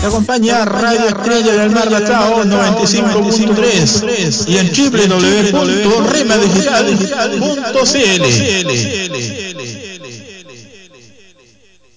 acompaña Radio Estrella del Mar Latao 95.3 y en www.remadigital.cl.